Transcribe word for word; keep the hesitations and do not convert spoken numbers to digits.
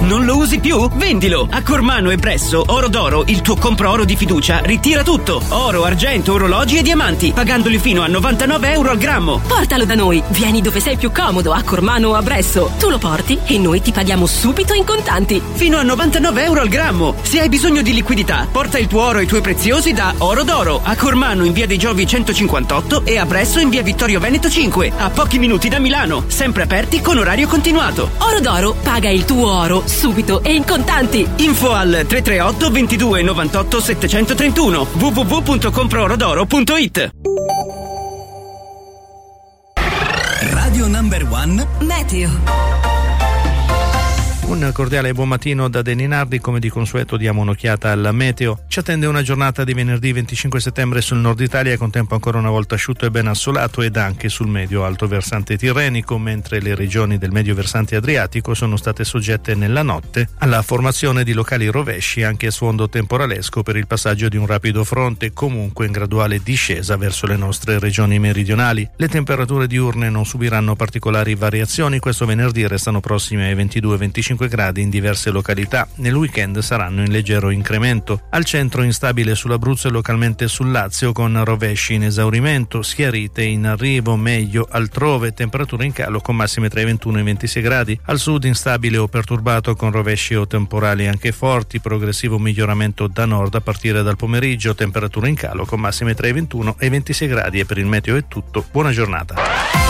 Non lo usi più? Vendilo! A Cormano e Bresso, Oro d'Oro, il tuo compro oro di fiducia, ritira tutto. Oro, argento, orologi e diamanti, pagandoli fino a novantanove euro al grammo. Portalo da noi, vieni dove sei più comodo, a Cormano o a Bresso. Tu lo porti e noi ti paghiamo subito in contanti. Fino a novantanove euro al grammo. Se hai bisogno di liquidità, porta il tuo oro e i tuoi preziosi da Oro d'Oro, a Cormano in via dei Giovi centocinquantotto e a Bresso in via Vittorio Veneto cinque, a pochi minuti da Milano, sempre aperti con orario continuato. Oro d'Oro, paga il tuo oro subito e in contanti. Info al tre tre otto ventidue novantotto settecentotrentuno w w w punto comproorodoro punto it. Radio Number One Meteo. Un cordiale buon mattino da Deninardi, come di consueto diamo un'occhiata al meteo. Ci attende una giornata di venerdì venticinque settembre sul nord Italia con tempo ancora una volta asciutto e ben assolato ed anche sul medio alto versante tirrenico, mentre le regioni del medio versante adriatico sono state soggette nella notte alla formazione di locali rovesci anche a sfondo temporalesco per il passaggio di un rapido fronte, comunque in graduale discesa verso le nostre regioni meridionali. Le temperature diurne non subiranno particolari variazioni, questo venerdì restano prossime ai ventidue venticinque gradi in diverse località. Nel weekend saranno in leggero incremento. Al centro instabile sull'Abruzzo e localmente sul Lazio con rovesci in esaurimento, schiarite in arrivo, meglio altrove, temperature in calo con massime tra i ventuno e i ventisei gradi. Al sud instabile o perturbato con rovesci o temporali anche forti, progressivo miglioramento da nord a partire dal pomeriggio, temperature in calo con massime tra i ventuno e i ventisei gradi. E per il meteo è tutto, buona giornata.